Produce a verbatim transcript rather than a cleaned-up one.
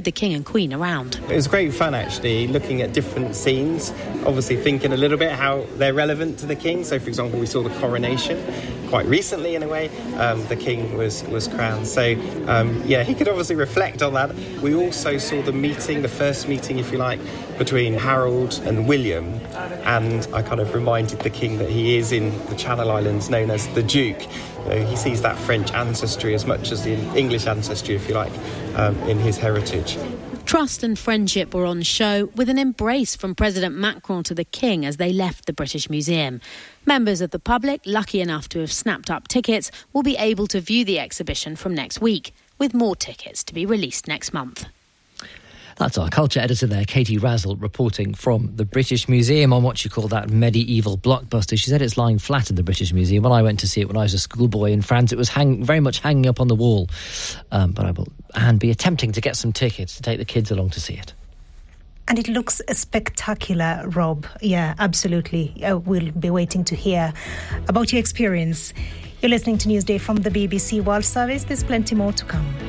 the King and Queen around. It was great fun, actually, looking at different scenes, obviously thinking a little bit how they're relevant to the King. So, for example, we saw the coronation quite recently, in a way. Um, the King was, was crowned. So, um, yeah, he could obviously reflect on that. We also saw the meeting, the first meeting, if you like, between Harold and William. And I kind of reminded the King that he is in the Channel Islands known as the Duke. You know, he sees that French ancestry as much as the English ancestry, if you like, um, in his heritage. Trust and friendship were on show, with an embrace from President Macron to the King as they left the British Museum. Members of the public, lucky enough to have snapped up tickets, will be able to view the exhibition from next week, with more tickets to be released next month. That's our culture editor there, Katie Razzle, reporting from the British Museum on what you call that medieval blockbuster. She said it's lying flat in the British Museum. When I went to see it when I was a schoolboy in France, it was hang- very much hanging up on the wall. Um, but I will, and be attempting to get some tickets to take the kids along to see it. And it looks spectacular, Rob. Yeah, absolutely. Uh, we'll be waiting to hear about your experience. You're listening to Newsday from the B B C World Service. There's plenty more to come.